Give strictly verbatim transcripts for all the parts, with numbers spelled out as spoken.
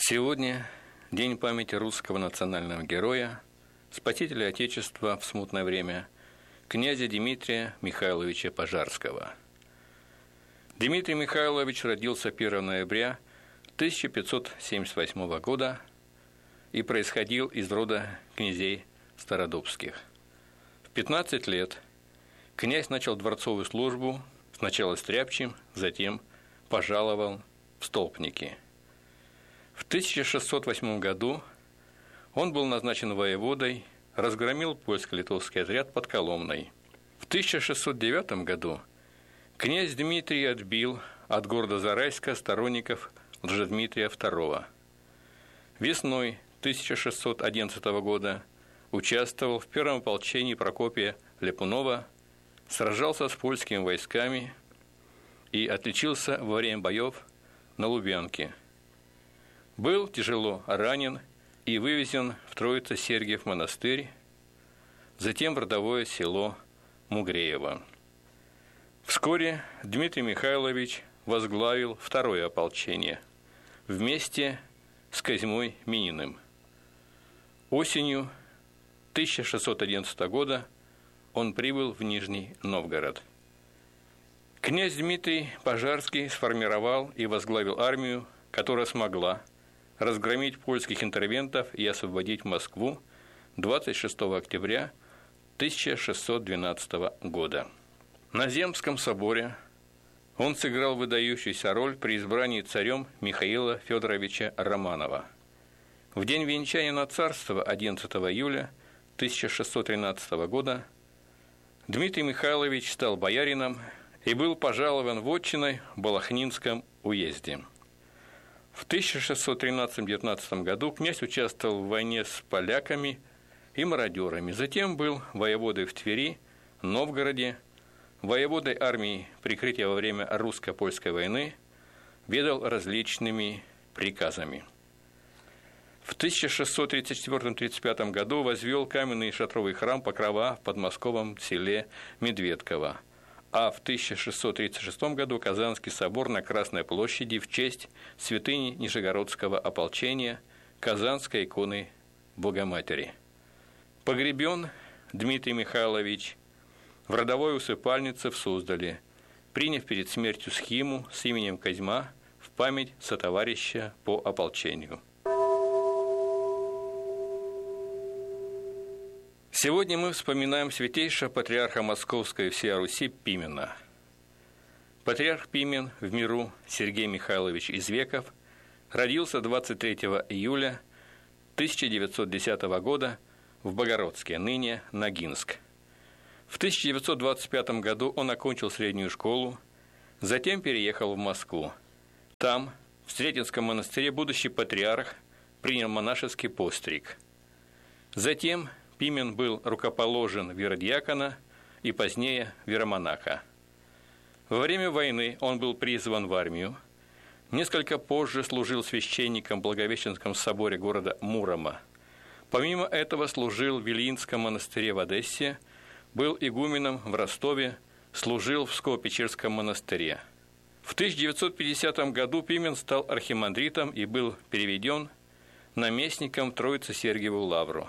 Сегодня день памяти русского национального героя, спасителя Отечества в смутное время, князя Дмитрия Михайловича Пожарского. Дмитрий Михайлович родился первого ноября тысяча пятьсот семьдесят восьмого года и происходил из рода князей Стародубских. В пятнадцать лет князь начал дворцовую службу, сначала стряпчим, затем пожаловал в столпники. В тысяча шестьсот восьмом году он был назначен воеводой, разгромил польско-литовский отряд под Коломной. В тысяча шестьсот девятом году князь Дмитрий отбил от города Зарайска сторонников Лжедмитрия второго. Весной тысяча шестьсот одиннадцатого года участвовал в первом ополчении Прокопия Ляпунова, сражался с польскими войсками и отличился во время боев на Лубянке. Был тяжело ранен и вывезен в Троице-Сергиев монастырь, затем в родовое село Мугреево. Вскоре Дмитрий Михайлович возглавил второе ополчение вместе с Козьмой Мининым. Осенью тысяча шестьсот одиннадцатого года он прибыл в Нижний Новгород. Князь Дмитрий Пожарский сформировал и возглавил армию, которая смогла разгромить польских интервентов и освободить Москву двадцать шестого октября тысяча шестьсот двенадцатого года. На Земском соборе он сыграл выдающуюся роль при избрании царем Михаила Федоровича Романова. В день венчания на царство одиннадцатого июля тысяча шестьсот тринадцатого года Дмитрий Михайлович стал боярином и был пожалован вотчиной в Балахнинском уезде. В тысяча шестьсот тринадцатом-девятнадцатом году князь участвовал в войне с поляками и мародерами. Затем был воеводой в Твери, Новгороде, воеводой армии прикрытия во время русско-польской войны, ведал различными приказами. В тысяча шестьсот тридцать четвёртом — тридцать пятом году возвел каменный шатровый храм Покрова в подмосковном селе Медведково, а в тысяча шестьсот тридцать шестом году Казанский собор на Красной площади в честь святыни Нижегородского ополчения Казанской иконы Богоматери. Погребен Дмитрий Михайлович в родовой усыпальнице в Суздале, приняв перед смертью схиму с именем Козьма в память сотоварища по ополчению. Сегодня мы вспоминаем святейшего патриарха Московской и всей Руси Пимена. Патриарх Пимен в миру Сергей Михайлович Извеков родился двадцать третьего июля тысяча девятьсот десятого года в Богородске, ныне Ногинск. В тысяча девятьсот двадцать пятом году он окончил среднюю школу, затем переехал в Москву. Там, в Сретенском монастыре, будущий патриарх принял монашеский постриг. Затем Пимен был рукоположен в иеродиакона и позднее в иеромонаха. Во время войны он был призван в армию. Несколько позже служил священником в Благовещенском соборе города Мурома. Помимо этого служил в Вильинском монастыре в Одессе, был игуменом в Ростове, служил в Псково-Печерском монастыре. В тысяча девятьсот пятидесятом году Пимен стал архимандритом и был переведен наместником в Троице-Сергиеву лавру.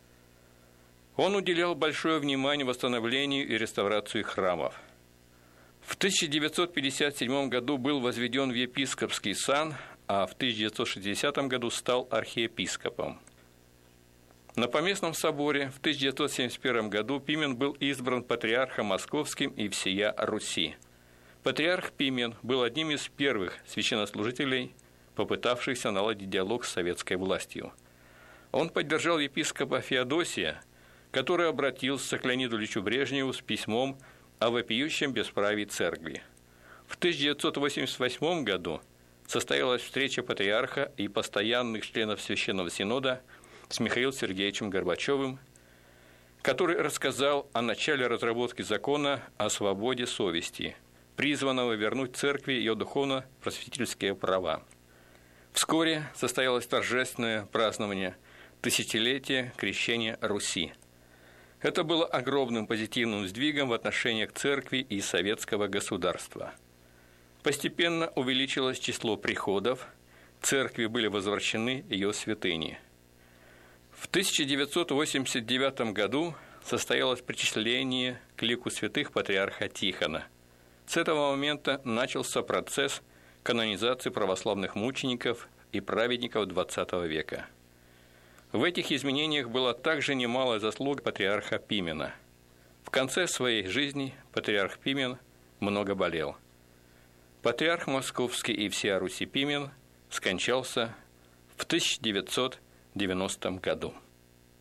Он уделял большое внимание восстановлению и реставрации храмов. В тысяча девятьсот пятьдесят седьмом году был возведен в епископский сан, а в тысяча девятьсот шестидесятом году стал архиепископом. На Поместном соборе в тысяча девятьсот семьдесят первом году Пимен был избран патриархом Московским и всея Руси. Патриарх Пимен был одним из первых священнослужителей, попытавшихся наладить диалог с советской властью. Он поддержал епископа Феодосия, который обратился к Леониду Ильичу Брежневу с письмом о вопиющем бесправии церкви. В тысяча девятьсот восемьдесят восьмом году состоялась встреча патриарха и постоянных членов Священного Синода с Михаилом Сергеевичем Горбачевым, который рассказал о начале разработки закона о свободе совести, призванного вернуть церкви ее духовно-просветительские права. Вскоре состоялось торжественное празднование тысячелетия крещения Руси. Это было огромным позитивным сдвигом в отношениях церкви и советского государства. Постепенно увеличилось число приходов, церкви были возвращены ее святыни. В тысяча девятьсот восемьдесят девятом году состоялось причисление к лику святых патриарха Тихона. С этого момента начался процесс канонизации православных мучеников и праведников двадцатого века. В этих изменениях было также немало заслуг патриарха Пимена. В конце своей жизни патриарх Пимен много болел. Патриарх Московский и всея Руси Пимен скончался в тысяча девятьсот девяностом году.